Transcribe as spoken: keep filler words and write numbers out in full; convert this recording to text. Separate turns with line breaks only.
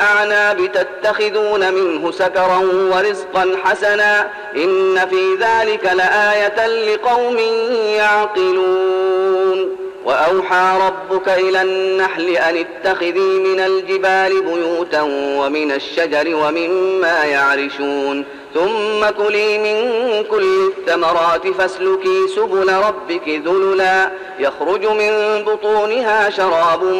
الأعناب تتخذون منه سكرا ورزقا حسنا إن في ذلك لآية لقوم يعقلون وأوحى ربك إلى النحل أن اتخذي من الجبال بيوتا ومن الشجر ومما يعرشون ثم كلي من كل الثمرات فاسلكي سبل ربك ذللا يخرج من بطونها شراب